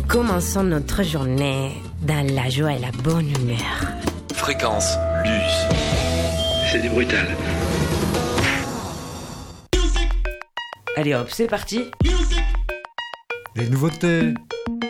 Commençons notre journée dans la joie et la bonne humeur. Fréquence Luce. C'est du brutal. Allez hop, c'est parti. Des nouveautés,